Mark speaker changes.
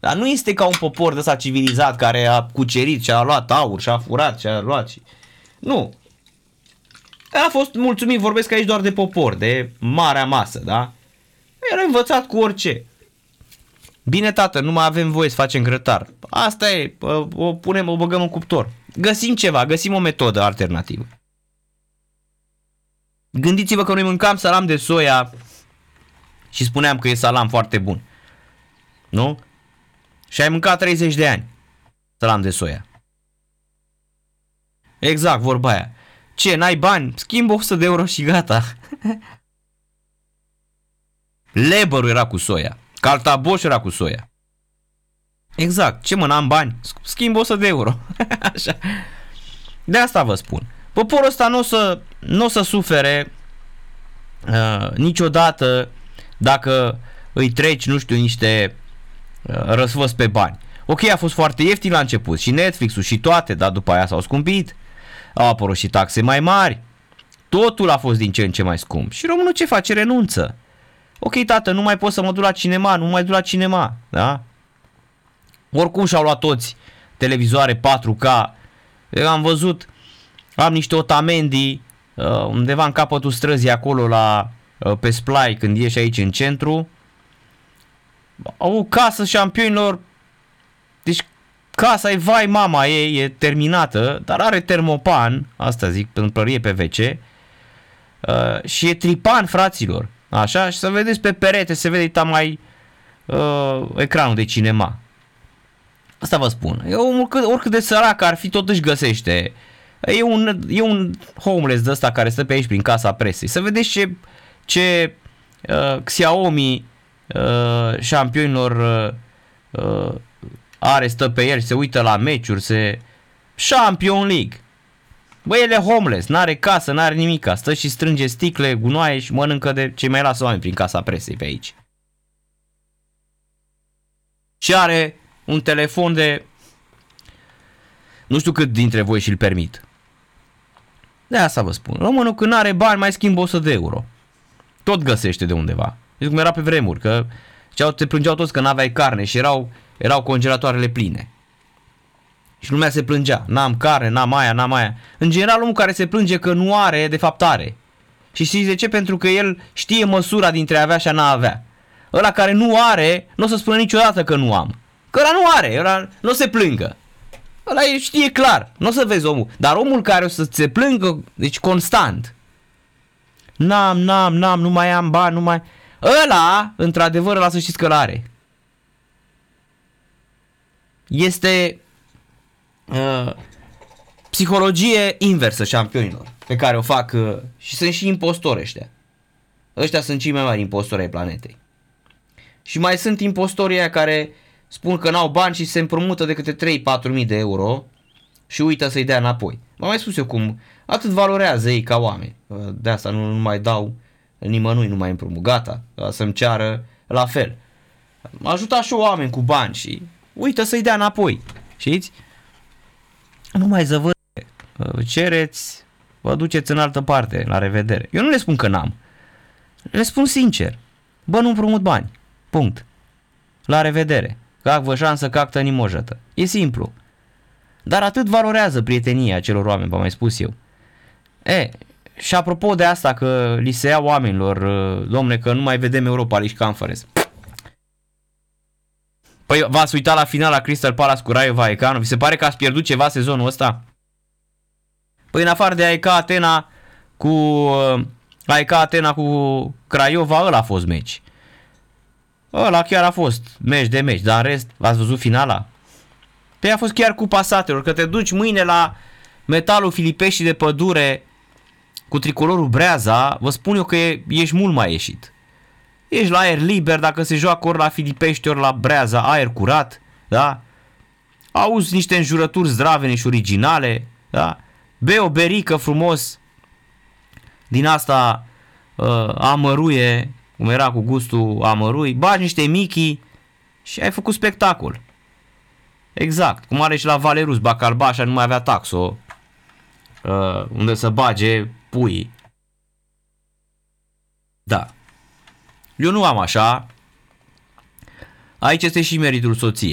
Speaker 1: Dar nu este ca un popor de ăsta civilizat care a cucerit și a luat aur și a furat și a luat și... Nu. A fost mulțumit, vorbesc aici doar de popor, de marea masă, da? Era învățat cu orice. Bine, tată, nu mai avem voie să facem grătar. Asta e, o băgăm în cuptor. Găsim ceva, găsim o metodă alternativă. Gândiți-vă că noi mâncam salam de soia și spuneam că e salam foarte bun. Nu? Și ai mâncat 30 de ani salam de soia. Exact, vorba aia. Ce, n-ai bani? Schimb 100 de euro și gata. Leberul era cu soia. Caltaboș era cu soia. Exact. Ce mă, n-am bani? Schimb 100 de euro. Așa. De asta vă spun. Poporul ăsta nu o să sufere niciodată dacă îi treci, nu știu, niște răsfăți pe bani. Ok, a fost foarte ieftin la început și Netflix-ul și toate, dar după aia s-au scumpit. Au apărut și taxe mai mari. Totul a fost din ce în ce mai scump. Și românul ce face? Renunță. Ok, tată, nu mai pot să mă duc la cinema, nu mai duc la cinema, da? Oricum și-au luat toți televizoare 4K. Eu am văzut, am niște Otamendi undeva în capătul străzii acolo pe Splai, când ieși aici în centru. Au o casă șampionilor. Deci casa e, vai mama ei, e terminată, dar are termopan, asta zic, pălărie pe WC. Și e tripan, fraților. Așa, și să vedeți pe perete, se vede mai ecranul de cinema. Asta vă spun. Oricât de sărac ar fi, tot își găsește. E un homeless de ăsta care stă pe aici prin casa presei. Să vedeți ce Xiaomi șampionilor stă pe el, se uită la meciuri, Champion League. Băi, el e homeless, n-are casă, n-are nimica, stă și strânge sticle, gunoaie și mănâncă de ce mai lasă oameni prin casa presei pe aici. Și are un telefon de... Nu știu cât dintre voi și-l permit. De asta vă spun. Românul când are bani mai schimbă 100 de euro. Tot găsește de undeva. Deci cum era pe vremuri, că te plângeau toți că n-aveai carne și erau congelatoarele pline. Și lumea se plângea. N-am carne, n-am aia. În general, omul care se plânge că nu are, de fapt are. Și știți de ce? Pentru că el știe măsura dintre a avea și a n-a avea. Ăla care nu are, nu o să spună niciodată că nu am. Că ăla nu are, ăla nu o se plângă. Ăla știe clar, nu o să vezi omul. Dar omul care o să se plângă, deci constant. N-am, nu mai am bani, nu mai... Ăla, într-adevăr, ăla să știți că ăla are. Este... psihologie inversă șampionilor pe care o fac și sunt și impostori ăștia. Ăștia sunt cei mai mari impostori ai planetei. Și mai sunt impostorii aia care spun că n-au bani și se împrumută de câte 3-4 mii de euro și uită să-i dea înapoi. M-am mai spus eu cum atât valorează ei ca oameni. De asta nu mai dau nimănui, nu mai împrumut. Gata, să-mi ceară la fel. M-a ajutat și oameni cu bani și uită să-i dea înapoi. Știți? Nu mai zăvăre, cereți, vă duceți în altă parte, la revedere. Eu nu le spun că n-am, le spun sincer, bă, nu împrumut bani, punct, la revedere, cac vă șansă, cac tăni mojătă, e simplu. Dar atât valorează prietenia acelor oameni, v-am mai spus eu. Și apropo de asta că li se ia oamenilor, domne, că nu mai vedem Europa League Conference. Păi v-ați uitat la finala Crystal Palace cu Rayo Vallecano? Vi se pare că ați pierdut ceva sezonul ăsta? Păi în afară de AEK Atena cu Craiova, ăla a fost meci. Ăla chiar a fost meci de meci, dar în rest, ați văzut finala? Păi a fost chiar Cupa Satelor, că te duci mâine la Metalul Filipești de Pădure cu tricolorul Breaza, vă spun eu că ești mult mai ieșit. Ești la aer liber, dacă se joacă ori la Filipești, ori la Breaza, aer curat, da? Auzi niște înjurături zdravene și originale, da? Bei o berică frumos din asta amăruie, cum era cu gustul amărui, bagi niște michi și ai făcut spectacol. Exact, cum are și la Valerus Bacalba, așa nu mai avea taxo, unde să bage pui. Da. Eu nu am așa. Aici este și meritul soției.